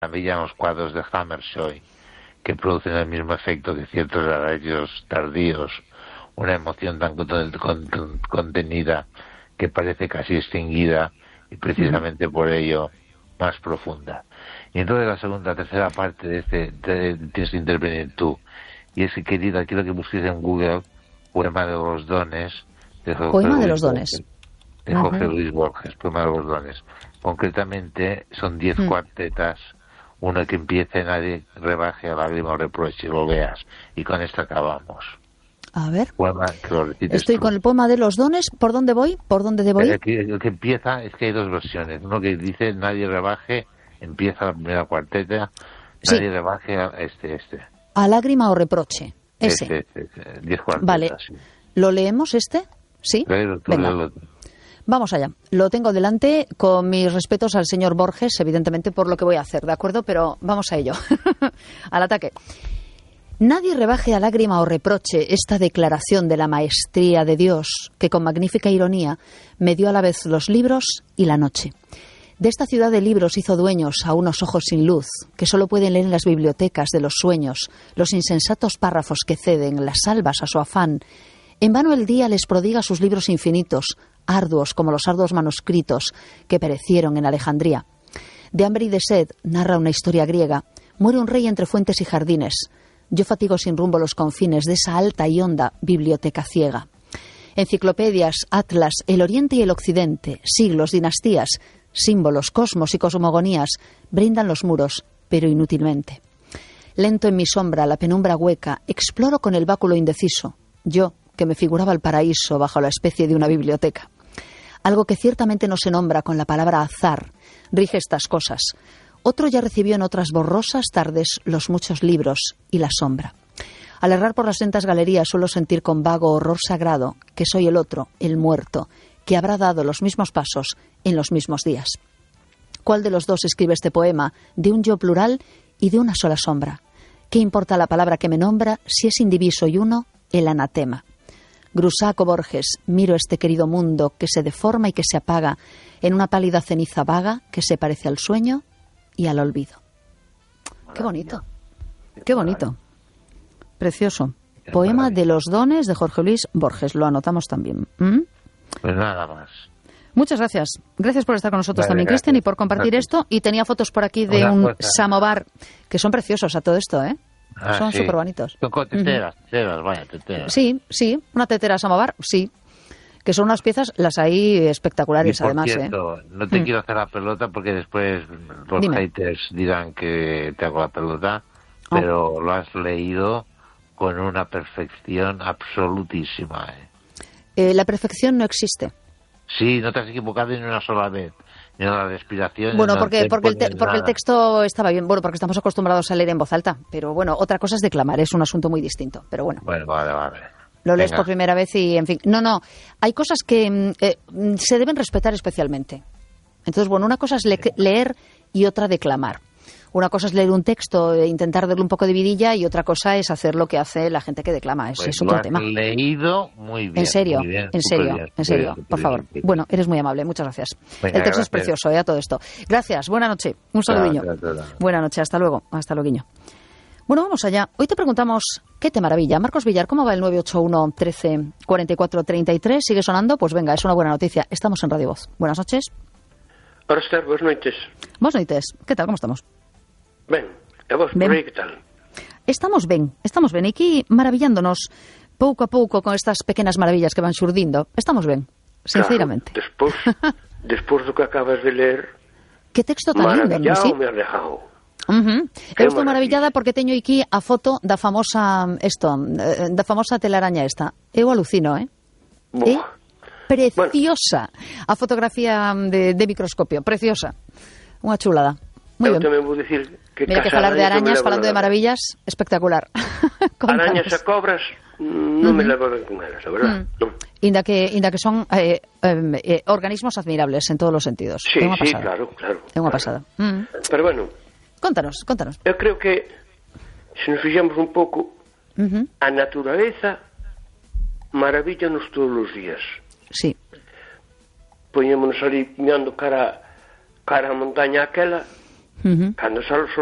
maravillan los cuadros de Hammershøi, que producen el mismo efecto que ciertos arreglos tardíos, una emoción tan contenida que parece casi extinguida y precisamente por ello más profunda. Y entonces la segunda, tercera parte de tienes que intervenir tú. Y es que, querida, quiero que busques en Google Poema de los Dones. Poema de los Dones. De Jorge Luis Borges, Poema de los Dones. Concretamente son 10 cuartetas, uno que empiece nadie rebaje a lágrima o reproche, lo veas. Y con esto acabamos. A ver, Poema que lo estoy tú. con el Poema de los Dones. ¿Por dónde voy? ¿Por dónde debo ir? El que empieza, es que hay dos versiones. Uno que dice nadie rebaje, empieza la primera cuarteta, Sí. nadie rebaje a este. A lágrima o reproche. Ese. 10 cuartetas. Vale. Sí. ¿Lo leemos este? ¿Sí? Léelo tú, Venga. léelo tú. Vamos allá. Lo tengo delante, con mis respetos al señor Borges, evidentemente, por lo que voy a hacer, ¿de acuerdo? Pero vamos a ello. Al ataque. Nadie rebaje a lágrima o reproche esta declaración de la maestría de Dios, que con magnífica ironía me dio a la vez los libros y la noche. De esta ciudad de libros hizo dueños a unos ojos sin luz, que solo pueden leer en las bibliotecas de los sueños los insensatos párrafos que ceden las albas a su afán. En vano el día les prodiga sus libros infinitos, arduos como los arduos manuscritos que perecieron en Alejandría. De hambre y de sed narra una historia griega. Muere un rey entre fuentes y jardines. Yo fatigo sin rumbo los confines de esa alta y honda biblioteca ciega. Enciclopedias, atlas, el oriente y el occidente, siglos, dinastías, símbolos, cosmos y cosmogonías brindan los muros, pero inútilmente. Lento en mi sombra, la penumbra hueca, exploro con el báculo indeciso. Yo, que me figuraba el paraíso bajo la especie de una biblioteca. Algo que ciertamente no se nombra con la palabra azar rige estas cosas. Otro ya recibió en otras borrosas tardes los muchos libros y la sombra. Al errar por las lentas galerías suelo sentir con vago horror sagrado que soy el otro, el muerto, que habrá dado los mismos pasos en los mismos días. ¿Cuál de los dos escribe este poema de un yo plural y de una sola sombra? ¿Qué importa la palabra que me nombra si es indiviso y uno el anatema? Grusac o Borges, miro este querido mundo que se deforma y que se apaga en una pálida ceniza vaga que se parece al sueño y al olvido. Qué bonito, qué bonito. Precioso. Poema de los Dones de Jorge Luis Borges. Lo anotamos también. Pues nada más. Muchas gracias. Gracias por estar con nosotros también, Gracias. Cristian, y por compartir esto. Y tenía fotos por aquí de un samovar, que son preciosos a todo esto, ¿eh? Son súper bonitos. Son con teteras, teteras. Sí, una tetera samovar, sí. Que son unas piezas, las hay espectaculares, y por además, cierto, no te quiero hacer la pelota porque después los haters dirán que te hago la pelota, pero lo has leído con una perfección absolutísima. La perfección no existe. Sí, no te has equivocado ni una sola vez. Ni en la respiración. Bueno, porque el texto estaba bien. Bueno, porque estamos acostumbrados a leer en voz alta. Pero bueno, otra cosa es declamar, es un asunto muy distinto. Pero bueno. Bueno, vale. Lo lees por primera vez y, en fin. No. Hay cosas que se deben respetar especialmente. Entonces, bueno, una cosa es leer y otra declamar. Una cosa es leer un texto e intentar darle un poco de vidilla y otra cosa es hacer lo que hace la gente que declama. Es otro tema. Leído muy bien. En serio, muy bien, en serio, por favor. Bueno, eres muy amable, muchas gracias. Venga, el texto es precioso, a todo esto. Gracias, buena noche, un saludiño. Buena noche, hasta luego, guiño. Bueno, vamos allá. Hoy te preguntamos, ¿qué te maravilla? Marcos Villar, ¿cómo va el 981 13 44 33? ¿Sigue sonando? Pues venga, es una buena noticia. Estamos en Radio Voz. Buenas noches. Ora estar, boas noites. Boas noites. ¿Qué tal? ¿Cómo estamos? Ben, e vos por aí que tal? Estamos ben. E aquí maravillándonos pouco a pouco con estas pequenas maravillas que van xurdindo. Estamos ben, sinceramente. Claro, despois do que acabas de ler, que texto tan lindo, non si? Me arrejao. Eu estou maravillada porque teño aquí a foto da famosa da famosa telaraña esta. Eu alucino, Preciosa. Bueno. A fotografía de microscopio, preciosa. Unha chulada. Muy bien. Tamén vou dicir que mira que falar de arañas, falando de maravillas, espectacular. Arañas e cobras non me levo ben con elas, a verdad. Inda que son organismos admirables en todos os sentidos. Sí, claro. É unha pasada. Pero bueno, Contanos. Eu creo que se nos fixamos un pouco, a naturaleza maravíllanos todos os días. Sí. Poñémonos ali mirando cara a montaña aquela Cando sale o